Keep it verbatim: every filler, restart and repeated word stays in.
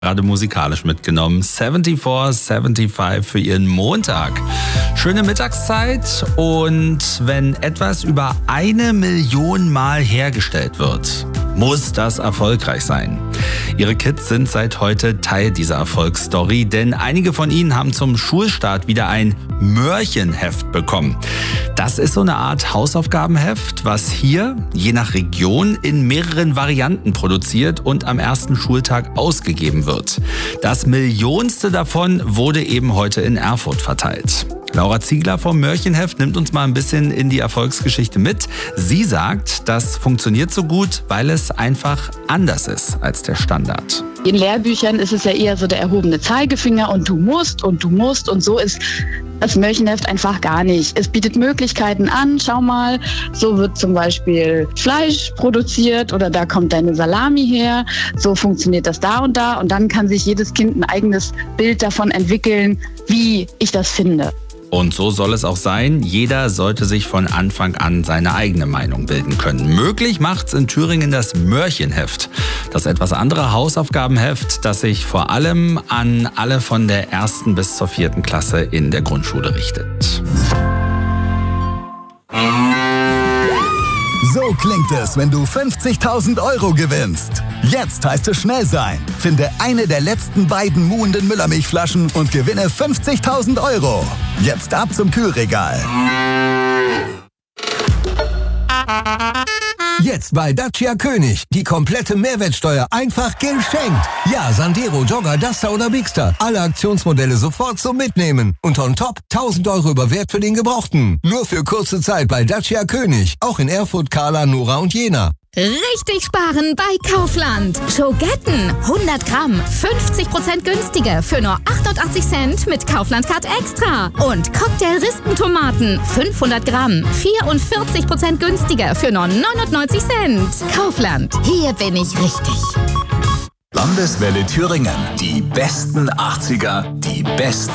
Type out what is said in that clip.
Gerade musikalisch mitgenommen. vierundsiebzig, fünfundsiebzig für Ihren Montag. Schöne Mittagszeit, und wenn etwas über eine Million Mal hergestellt wird, muss das erfolgreich sein. Ihre Kids sind seit heute Teil dieser Erfolgsstory, denn einige von ihnen haben zum Schulstart wieder ein Mörchenheft bekommen. Das ist so eine Art Hausaufgabenheft, was hier, je nach Region, in mehreren Varianten produziert und am ersten Schultag ausgegeben wird. Das Millionste davon wurde eben heute in Erfurt verteilt. Laura Ziegler vom Mörchenheft nimmt uns mal ein bisschen in die Erfolgsgeschichte mit. Sie sagt, das funktioniert so gut, weil es einfach anders ist als der Standard. In Lehrbüchern ist es ja eher so der erhobene Zeigefinger und du musst und du musst, und so ist das Mörchenheft einfach gar nicht. Es bietet Möglichkeiten an. Schau mal, so wird zum Beispiel Fleisch produziert oder da kommt deine Salami her. So funktioniert das da und da, und dann kann sich jedes Kind ein eigenes Bild davon entwickeln, wie ich das finde. Und so soll es auch sein. Jeder sollte sich von Anfang an seine eigene Meinung bilden können. Möglich macht's in Thüringen das Mörchenheft. Das etwas andere Hausaufgabenheft, das sich vor allem an alle von der ersten bis zur vierten Klasse in der Grundschule richtet. So klingt es, wenn du fünfzigtausend Euro gewinnst. Jetzt heißt es schnell sein. Finde eine der letzten beiden muhenden Müllermilchflaschen und gewinne fünfzigtausend Euro. Jetzt ab zum Kühlregal. Jetzt bei Dacia König. Die komplette Mehrwertsteuer einfach geschenkt. Ja, Sandero, Jogger, Duster oder Bigster. Alle Aktionsmodelle sofort zum Mitnehmen. Und on top tausend Euro über Wert für den Gebrauchten. Nur für kurze Zeit bei Dacia König. Auch in Erfurt, Kahla, Nora und Jena. Richtig sparen bei Kaufland. Schogetten hundert Gramm, fünfzig Prozent günstiger für nur achtundachtzig Cent mit Kaufland-Card Extra. Und Cocktail-Rispentomaten fünfhundert Gramm, vierundvierzig Prozent günstiger für nur neunundneunzig Cent. Kaufland, hier bin ich richtig. Landeswelle Thüringen. Die besten achtziger, die besten